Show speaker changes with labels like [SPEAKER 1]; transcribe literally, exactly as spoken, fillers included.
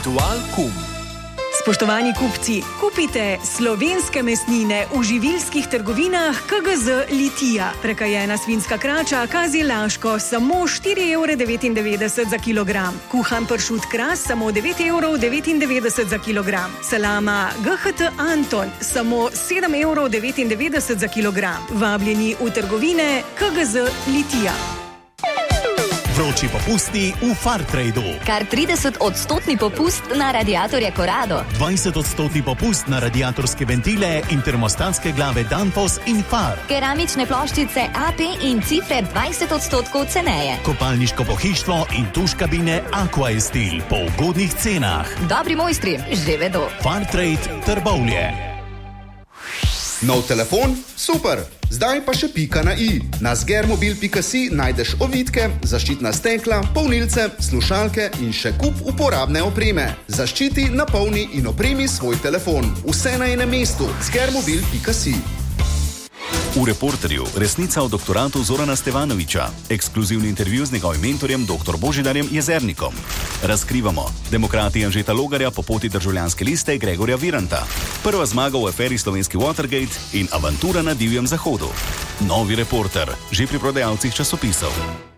[SPEAKER 1] Ritual Kum.
[SPEAKER 2] Spoštovani kupci, kupite slovenske mesnine v živilskih trgovinah K G Z Litija. Prekajena svinjska krača Kazi Laško samo štiri evre devetindevetdeset za kilogram. Kuhan pršut Kras samo devet evrov devetindevetdeset za kilogram. Salama G H T Anton samo sedem evrov devetindevetdeset za kilogram. Vabljeni v trgovine K G Z Litija.
[SPEAKER 3] Vroči popusti v Fartradu.
[SPEAKER 4] Kar trideset odstotni popust na radiatorje Corrado.
[SPEAKER 3] dvajset odstotni popust na radiatorske ventile in termostatske glave Danfoss in Far.
[SPEAKER 4] Keramične ploščice A P in Cifre dvajset odstotkov ceneje.
[SPEAKER 3] Kopalniško pohištvo in tuš kabine Aquaestil po ugodnih cenah.
[SPEAKER 4] Dobri mojstri že vedo.
[SPEAKER 3] Fartrade Trbovlje.
[SPEAKER 5] Nov telefon? Super! Zdaj pa še pika na i. Na zgermobil pika si najdeš ovitke, zaščitna stekla, polnilce, slušalke in še kup uporabne opreme. Zaščiti, napolni in opremi svoj telefon. Vse na enem mestu. zgermobil pika si.
[SPEAKER 6] V Reporterju resnica o doktoratu Zorana Stevanovića. Ekskluzivni intervju z njegovim mentorjem dr. Božidarjem Jezernikom. Razkrivamo demokrati Anžeta Logarja po poti državljanske liste Gregorja Viranta. Prva zmaga v aferi slovenski Watergate in avantura na divjem zahodu. Novi Reporter, že pri prodajalcih časopisov.